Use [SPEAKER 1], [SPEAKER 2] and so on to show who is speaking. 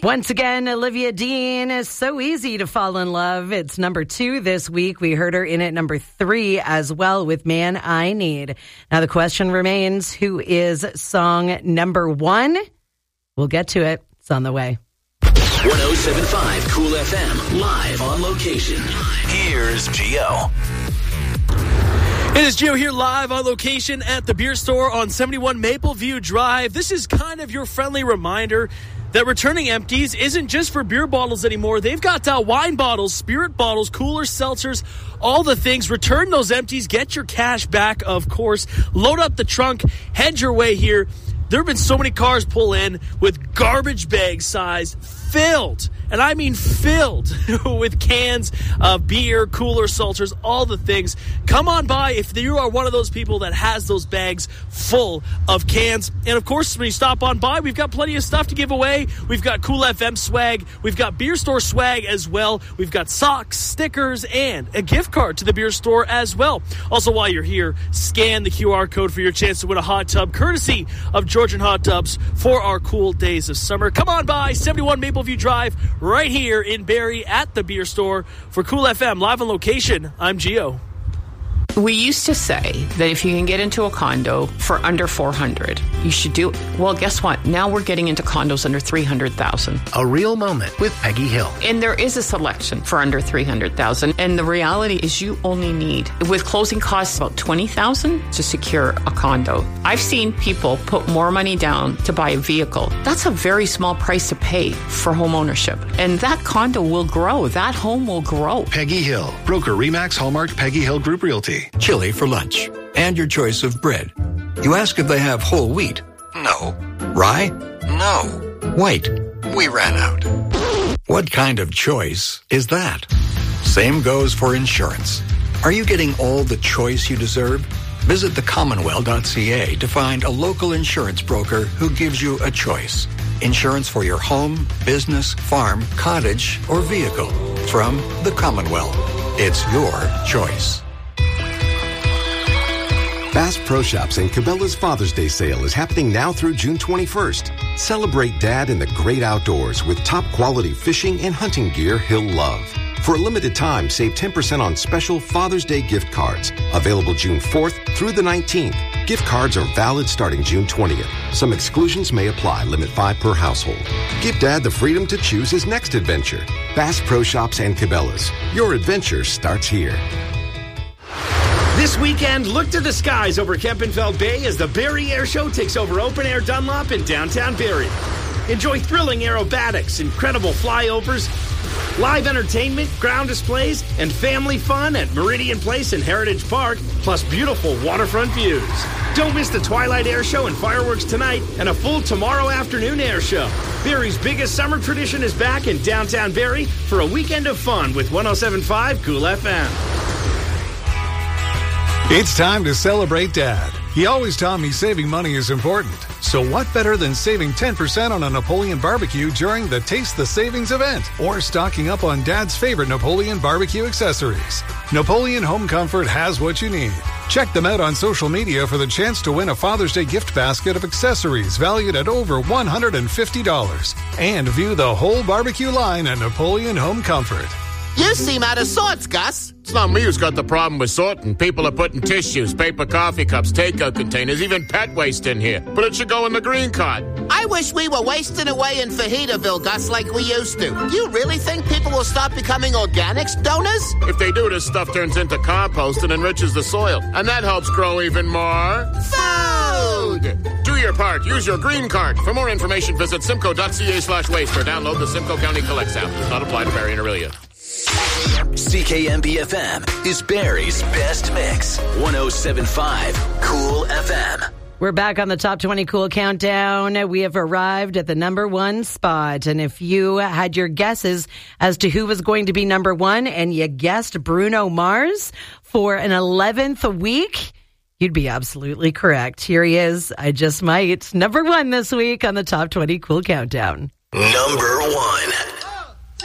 [SPEAKER 1] Once again, Olivia Dean is so easy to fall in love. It's number 2 this week. We heard her in at number 3 as well with Man I Need. Now the question remains, who is song number 1? We'll get to it. It's on the way.
[SPEAKER 2] 107.5 Cool FM, live on location. Here's Gio.
[SPEAKER 3] It is Gio here live on location at the beer store on 71 Mapleview Drive. This is kind of your friendly reminder that returning empties isn't just for beer bottles anymore. They've got wine bottles, spirit bottles, coolers, seltzers, all the things. Return those empties. Get your cash back, of course. Load up the trunk. Head your way here. There have been so many cars pull in with garbage bag size filled, and I mean filled, with cans of beer, cooler, seltzers, all the things. Come on by if you are one of those people that has those bags full of cans. And of course, when you stop on by, we've got plenty of stuff to give away. We've got Cool FM swag. We've got beer store swag as well. We've got socks, stickers, and a gift card to the beer store as well. Also, while you're here, scan the QR code for your chance to win a hot tub, courtesy of Georgian Hot Tubs for our cool days of summer. Come on by 71 Mapleview Drive, right here in Barrie at the beer store. For Cool FM, live on location, I'm Gio.
[SPEAKER 4] We used to say that if you can get into a condo for under $400, you should do it. Well, guess what? Now we're getting into condos under $300,000.
[SPEAKER 5] A real moment with Peggy Hill.
[SPEAKER 4] And there is a selection for under $300,000. And the reality is you only need, with closing costs, about $20,000 to secure a condo. I've seen people put more money down to buy a vehicle. That's a very small price to pay for home ownership. And that condo will grow. That home will grow.
[SPEAKER 5] Peggy Hill, broker Remax Hallmark Peggy Hill Group Realty.
[SPEAKER 6] Chili for lunch, and your choice of bread. You ask if they have whole wheat. No. Rye? No. Wait, we ran out. What kind of choice is that? Same goes for insurance. Are you getting all the choice you deserve? Visit thecommonwealth.ca to find a local insurance broker who gives you a choice. Insurance for your home, business, farm, cottage, or vehicle. From the Commonwealth. It's your choice.
[SPEAKER 7] Bass Pro Shops and Cabela's Father's Day sale is happening now through June 21st. Celebrate Dad in the great outdoors with top quality fishing and hunting gear he'll love. For a limited time, save 10% on special Father's Day gift cards. Available June 4th through the 19th. Gift cards are valid starting June 20th. Some exclusions may apply. Limit 5 per household. Give Dad the freedom to choose his next adventure. Bass Pro Shops and Cabela's. Your adventure starts here.
[SPEAKER 8] This weekend, look to the skies over Kempenfeld Bay as the Barrie Air Show takes over Open Air Dunlop in downtown Barrie. Enjoy thrilling aerobatics, incredible flyovers, live entertainment, ground displays, and family fun at Meridian Place and Heritage Park, plus beautiful waterfront views. Don't miss the Twilight Air Show and fireworks tonight and a full tomorrow afternoon air show. Barrie's biggest summer tradition is back in downtown Barrie for a weekend of fun with 107.5 Cool FM.
[SPEAKER 9] It's time to celebrate Dad. He always taught me saving money is important. So what better than saving 10% on a Napoleon barbecue during the Taste the Savings event, or stocking up on Dad's favorite Napoleon barbecue accessories. Napoleon Home Comfort has what you need. Check them out on social media for the chance to win a Father's Day gift basket of accessories valued at over $150. And view the whole barbecue line at Napoleon Home Comfort.
[SPEAKER 10] You seem out of sorts, Gus.
[SPEAKER 11] It's not me who's got the problem with sorting. People are putting tissues, paper coffee cups, takeout containers, even pet waste in here. But it should go in the green cart.
[SPEAKER 10] I wish we were wasting away in Fajitoville, Gus, like we used to. Do you really think people will start becoming organics donors?
[SPEAKER 11] If they do, this stuff turns into compost and enriches the soil. And that helps grow even more
[SPEAKER 10] food!
[SPEAKER 11] Do your part. Use your green card. For more information, visit simco.ca/waste or download the Simcoe County Collects app. Does not apply to Barrie and Orillia.
[SPEAKER 2] CKMB-FM is Barrie's best mix. 107.5 Cool FM.
[SPEAKER 1] We're back on the Top 20 Cool Countdown. We have arrived at the number 1 spot. And if you had your guesses as to who was going to be number 1 and you guessed Bruno Mars for an 11th week, you'd be absolutely correct. Here he is. I just might. Number 1 this week on the Top 20 Cool Countdown.
[SPEAKER 2] Number 1.